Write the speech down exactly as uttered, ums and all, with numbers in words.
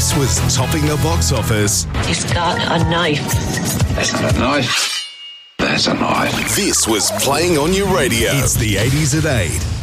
This was topping the box office. He's got a knife. That's not a knife. That's a knife. This was playing on your radio. It's the eighties at eight.